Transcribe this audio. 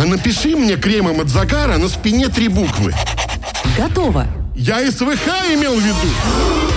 А напиши мне кремом от загара на спине 3 буквы. Готово. Я СВХ имел в виду.